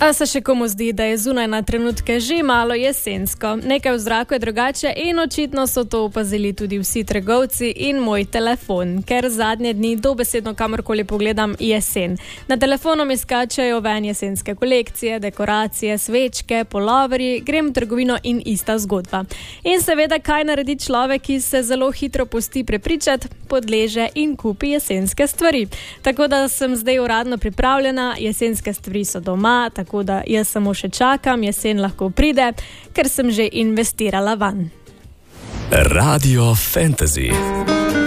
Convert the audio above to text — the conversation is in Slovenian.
A se še komu zdi, da je zunaj na trenutke že malo jesensko? Nekaj v zraku je drugače in očitno so to opazili tudi vsi trgovci in moj telefon, ker zadnje dni dobesedno kamorkoli pogledam jesen. Na telefonu mi skačajo ven jesenske kolekcije, dekoracije, svečke, puloverji, grem v trgovino in ista zgodba. In seveda, kaj naredi človek, ki se zelo hitro pusti prepričati, podleže in kupi jesenske stvari. Tako da sem zdaj uradno pripravljena, jesenske stvari so doma, tako da jaz samo še čakam, jesen lahko pride, ker sem že investirala van. Radio Fantasy.